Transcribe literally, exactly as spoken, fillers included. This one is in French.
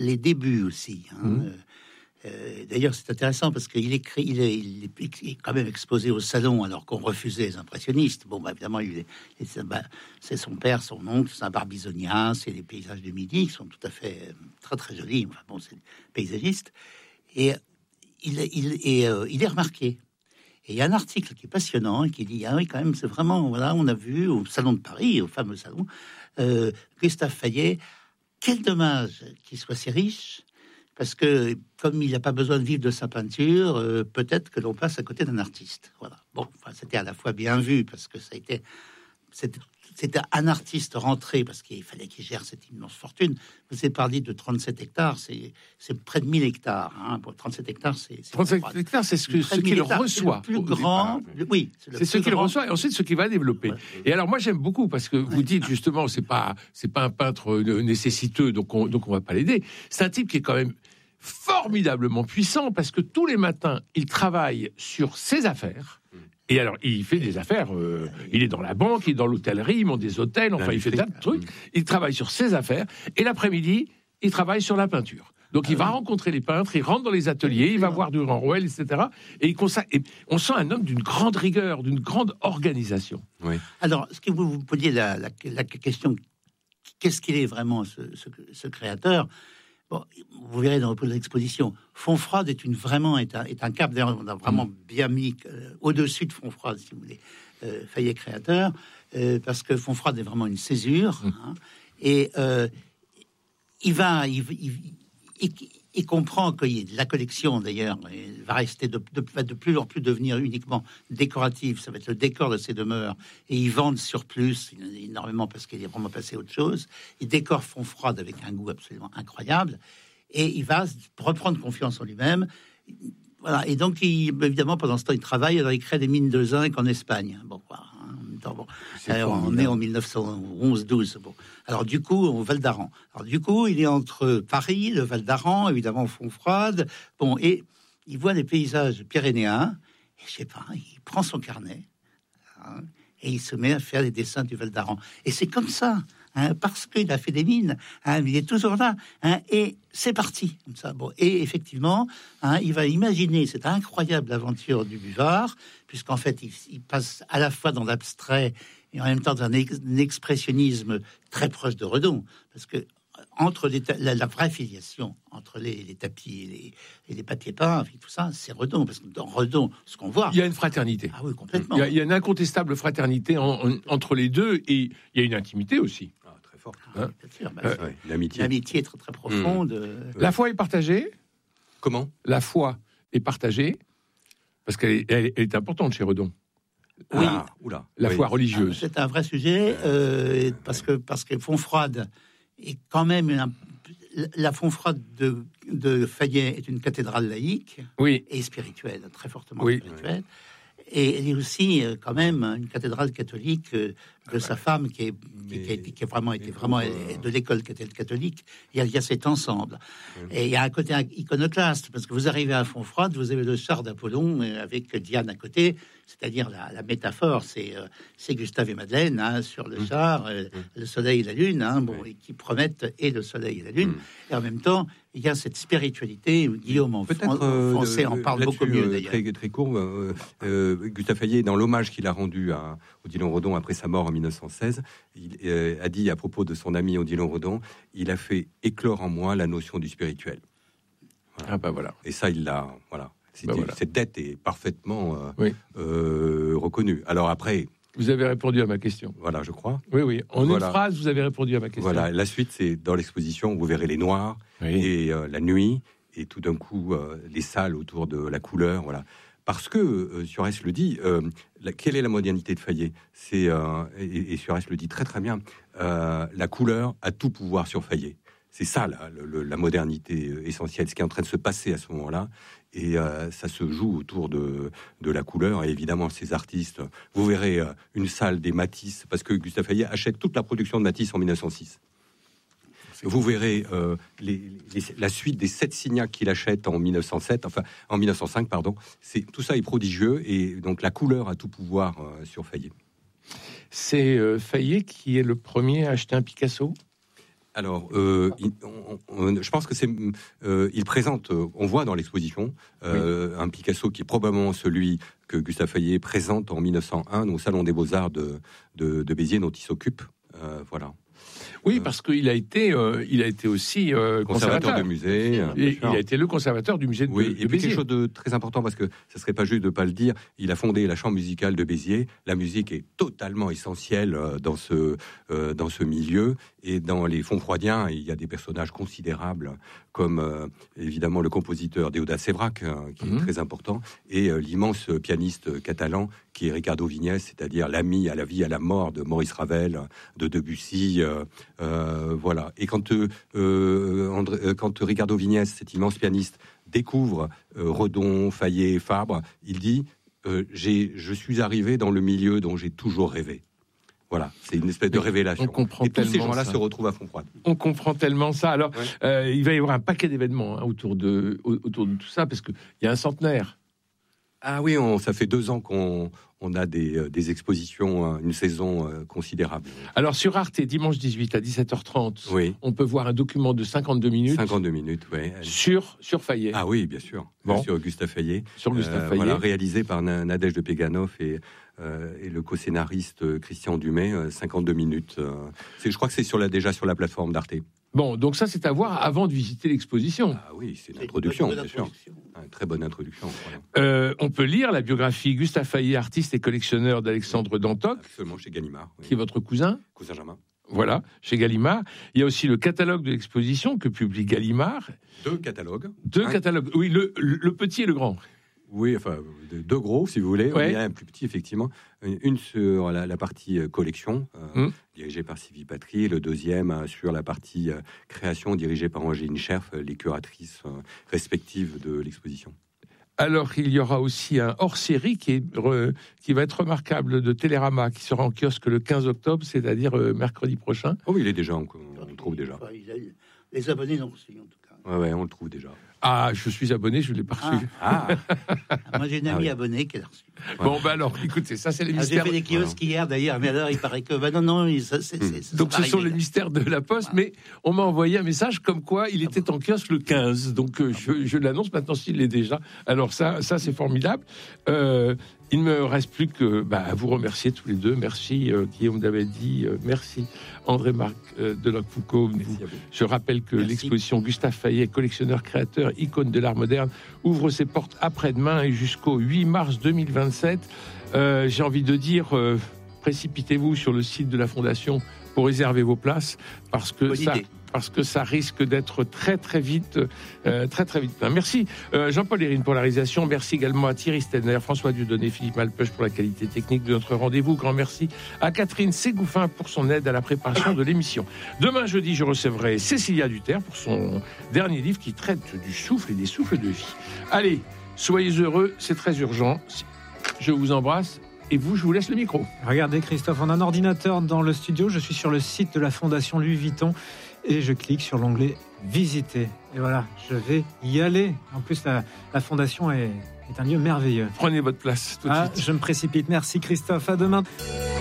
les débuts aussi. Hein. Mmh. Euh, d'ailleurs, c'est intéressant parce qu'il écrit, il est, il est, il est quand même exposé au salon alors qu'on refusait les impressionnistes. Bon, bah, évidemment, il est, c'est, bah, c'est son père, son oncle, c'est un barbizonien, c'est les paysages du Midi qui sont tout à fait très très jolis. Enfin bon, c'est paysagiste et il, il, et, euh, il est remarqué. Et il y a un article qui est passionnant et qui dit ah oui quand même c'est vraiment voilà on a vu au salon de Paris, au fameux salon, euh, Gustave Fayet. Quel dommage qu'il soit si riche. Parce que, comme il n'a pas besoin de vivre de sa peinture, euh, peut-être que l'on passe à côté d'un artiste. Voilà. Bon, enfin, c'était à la fois bien vu, parce que ça a été... C'était, c'était un artiste rentré, parce qu'il fallait qu'il gère cette immense fortune. Vous avez parlé de trente-sept hectares, c'est, c'est près de mille hectares. Hein. Pour trente-sept hectares, c'est... c'est trente-sept hectares, c'est ce, que, ce qu'il hectares, reçoit. C'est le plus grand... Le, oui, c'est, c'est ce qu'il grand. reçoit, et ensuite ce qu'il va développer. Voilà. Et alors, moi, j'aime beaucoup, parce que vous dites, justement, c'est pas, c'est pas un peintre nécessiteux, donc on, donc on va pas l'aider. C'est un type qui est quand même formidablement puissant parce que tous les matins, il travaille sur ses affaires. Et alors, il fait des affaires. Euh, il est dans la banque, il est dans l'hôtellerie, il monte des hôtels. Enfin, il fait plein de trucs. Il travaille sur ses affaires. Et l'après-midi, il travaille sur la peinture. Donc, il va rencontrer les peintres, il rentre dans les ateliers, il va voir Durand-Ruel, et cetera. Et, il consacre, et on sent un homme d'une grande rigueur, d'une grande organisation. Oui. Alors, ce que vous vous posiez la, la, la question, qu'est-ce qu'il est vraiment ce, ce, ce créateur? Bon, vous verrez dans l'exposition, Fontfroide est une vraiment est un, est un cap. D'ailleurs, on a vraiment bien mis euh, au-dessus de Fontfroide, si vous voulez, euh, Fayet créateur, euh, parce que Fontfroide est vraiment une césure. Mmh. Hein, et euh, il va, il, il, il, il comprend que la collection, d'ailleurs, va rester de, de, va de plus en plus devenir uniquement décorative. Ça va être le décor de ses demeures. Et ils vendent sur plus énormément parce qu'il est vraiment passé à autre chose. Il décore Fontfroide avec un goût absolument incroyable. Et il va reprendre confiance en lui-même. Voilà. Et donc, il, évidemment, pendant ce temps, il travaille. Alors, il crée des mines de zinc en Espagne. Bon, voilà. Bon, alors, on est en dix-neuf cent onze douze. Bon. Alors, du coup, au Val d'Aran. Alors, du coup, il est entre Paris, le Val d'Aran, évidemment, Fontfroide. Bon, et il voit des paysages pyrénéens. Et je sais pas, il prend son carnet hein, et il se met à faire des dessins du Val d'Aran. Et c'est comme ça, hein, parce qu'il a fait des mines. Hein, il est toujours là. Hein, et c'est parti. Comme ça. Bon, et effectivement, hein, il va imaginer cette incroyable aventure du Buvard, puisqu'en fait, il, il passe à la fois dans l'abstrait et en même temps dans un, ex, un expressionnisme très proche de Redon, parce que entre les, la, la vraie filiation entre les, les tapis et les, et les papiers peints, tout ça, c'est Redon, parce que dans Redon, ce qu'on voit, il y a une fraternité. Ah oui, complètement. Il y a, il y a une incontestable fraternité en, en, entre les deux, et il y a une intimité aussi. Ah, très forte. Ah, hein, bien sûr. Bah, euh, ouais, l'amitié. L'amitié est très très profonde. Mmh. La foi est partagée. Comment ? La foi est partagée. Parce qu'elle est, elle est importante chez Redon. Oui, ah, oula, la oui. foi religieuse. Ah, c'est un vrai sujet, euh, parce que parce que Fontfroide est quand même un, la Fontfroide de, de Fayet est une cathédrale laïque, oui, et spirituelle, très fortement oui. spirituelle. Et elle est aussi euh, quand même une cathédrale catholique euh, de ah, sa bah, femme qui est qui, mais, qui, a, qui a vraiment été vraiment euh... de l'école catholique. Il y a, il y a cet ensemble. Mmh. Et il y a un côté iconoclaste parce que vous arrivez à Fontfroide, vous avez le char d'Apollon avec Diane à côté, c'est-à-dire la, la métaphore, c'est euh, c'est Gustave et Madeleine hein, sur le mmh. char, euh, mmh. le soleil et la lune, hein, bon, et qui promettent et le soleil et la lune. Mmh. Et en même temps, il y a cette spiritualité. Guillaume en Peut-être euh, français en parle beaucoup mieux d'ailleurs. Très, très court. Euh, euh, Gustave Fayet, dans l'hommage qu'il a rendu à Odilon Redon après sa mort en mille neuf cent seize, il euh, a dit à propos de son ami Odilon Redon, il a fait éclore en moi la notion du spirituel. Voilà. Ah bah voilà. Et ça, il l'a. Voilà. Bah voilà. Cette dette est parfaitement euh, oui. euh, reconnue. Alors après. Vous avez répondu à ma question. Voilà, je crois. Oui, oui. En voilà. une phrase, vous avez répondu à ma question. Voilà. La suite, c'est dans l'exposition. Vous verrez les noirs oui. et euh, la nuit, et tout d'un coup euh, les salles autour de la couleur. Voilà. Parce que euh, Suarez le dit. Euh, la, quelle est la modernité de Fayet ? C'est euh, et, et Suarez le dit très très bien. Euh, la couleur a tout pouvoir sur Fayet. C'est ça là, le, le, la modernité essentielle, ce qui est en train de se passer à ce moment-là. Et euh, ça se joue autour de, de la couleur. Et évidemment, ces artistes, vous verrez euh, une salle des Matisse, parce que Gustave Fayet achète toute la production de Matisse en mille neuf cent six. Vous verrez euh, les, les, la suite des sept Signac qu'il achète en mille neuf cent sept, enfin en mille neuf cent cinq, pardon. C'est, tout ça est prodigieux, et donc la couleur a tout pouvoir euh, sur Fayet. C'est euh, Fayet qui est le premier à acheter un Picasso ? Alors, euh, il, on, on, je pense que c'est, euh, il présente, on voit dans l'exposition euh, oui. un Picasso qui est probablement celui que Gustave Fayet présente en mille neuf cent un au Salon des Beaux-Arts de, de, de Béziers, dont il s'occupe. Euh, voilà. Oui, parce qu'il a été, euh, il a été aussi euh, conservateur de musée. Euh, et, il a été le conservateur du musée de, oui, de et puis Béziers. Quelque chose de très important, parce que ça serait pas juste de pas le dire. Il a fondé la chambre musicale de Béziers. La musique est totalement essentielle dans ce euh, dans ce milieu. Et dans les fonds freudiens, il y a des personnages considérables, comme euh, évidemment le compositeur Déodat Séverac, hein, qui mmh. est très important, et euh, l'immense pianiste catalan qui est Ricardo Vignès, c'est-à-dire l'ami à la vie, à la mort de Maurice Ravel, de Debussy, euh, euh, voilà. Et quand euh, André, euh, quand Ricardo Vignès, cet immense pianiste, découvre euh, Redon, Fayet, Fabre, il dit euh, j'ai, je suis arrivé dans le milieu dont j'ai toujours rêvé. Voilà, c'est une espèce de révélation. On comprend et tous ces gens-là ça. se retrouvent à Fontfroide. On comprend tellement ça. Alors, ouais. euh, il va y avoir un paquet d'événements hein, autour de autour de tout ça, parce qu'il y a un centenaire. Ah oui, on, ça fait deux ans qu'on on a des, euh, des expositions, une saison euh, considérable. Alors sur Arte, dimanche dix-huit à dix-sept heures trente, oui. on peut voir un document de cinquante-deux minutes. cinquante-deux minutes, oui. Sur, sur Fayet. Ah oui, bien sûr. Bon. Sur Gustave Fayet. Sur Gustave euh, Fayet. Voilà, réalisé par Nadège de Péganov et, euh, et le co-scénariste Christian Dumay, euh, cinquante-deux minutes. Euh, c'est, je crois que c'est sur la, déjà sur la plateforme d'Arte. Bon, donc ça, c'est à voir avant de visiter l'exposition. Ah oui, c'est une c'est introduction, une bien sûr. Une très bonne introduction. Voilà. Euh, on peut lire la biographie Gustave Fayet, artiste et collectionneur d'Alexandre Dantoc. Absolument, chez Gallimard. Oui. Qui est votre cousin. Cousin Germain. Voilà, chez Gallimard. Il y a aussi le catalogue de l'exposition que publie Gallimard. Deux catalogues. Deux un... catalogues, oui, le, le petit et le grand. Oui, enfin, deux gros, si vous voulez. Ouais. Il y a un plus petit, effectivement. Une sur la, la partie collection, euh, mmh. dirigée par Sylvie Patry. Le deuxième sur la partie euh, création, dirigée par Angéline Scherf, les curatrices euh, respectives de l'exposition. Alors, il y aura aussi un hors-série qui, est, re, qui va être remarquable de Télérama, qui sera en kiosque le quinze octobre, c'est-à-dire euh, mercredi prochain. Oh oui, il est déjà, on, on le trouve déjà. Les abonnés l'ont reçu, en tout cas. Ouais, ouais, on le trouve déjà. Ah, je suis abonné, je ne l'ai pas reçu. Ah, ah. Moi, j'ai une amie ah, oui. abonnée qui l'a reçu. Bon, ben bah alors, écoutez, ça, c'est les ah, mystères. J'ai fait des kiosques voilà. hier, d'ailleurs, mais alors, il paraît que... Bah, non, non, ça, c'est... Hum. c'est Donc, ce sont les là. mystères de la Poste, ah. mais on m'a envoyé un message comme quoi il était ah bon. en kiosque le quinze. Donc, euh, ah je, bon. je l'annonce maintenant s'il l'est déjà. Alors, ça, ça c'est formidable. Euh, il ne me reste plus que bah, à vous remercier tous les deux. Merci, euh, Guillaume Davedi. Euh, merci, André-Marc euh, Delocq-Foucault. Je rappelle que merci. L'exposition Gustave Fayet, collectionneur, créateur, icône de l'art moderne, ouvre ses portes après-demain et jusqu'au huit mars deux mille vingt-sept. Euh, j'ai envie de dire, euh, précipitez-vous sur le site de la Fondation pour réserver vos places, parce que ça... parce que ça risque d'être très très vite, euh, très très vite. Merci euh, Jean-Paul Hérine pour la réalisation. Merci également à Thierry Stenner, François Dieudonné, Philippe Malpeuch pour la qualité technique de notre rendez-vous. Grand merci à Catherine Ségouffin pour son aide à la préparation de l'émission. Demain jeudi, je recevrai Cécilia Duterre pour son dernier livre qui traite du souffle et des souffles de vie. Allez, soyez heureux, c'est très urgent. Je vous embrasse. Et vous, je vous laisse le micro. Regardez Christophe, on a un ordinateur dans le studio. Je suis sur le site de la Fondation Louis Vuitton. Et je clique sur l'onglet « Visiter ». Et voilà, je vais y aller. En plus, la, la Fondation est, est un lieu merveilleux. Prenez votre place tout de ah, suite. Je me précipite. Merci Christophe, à demain.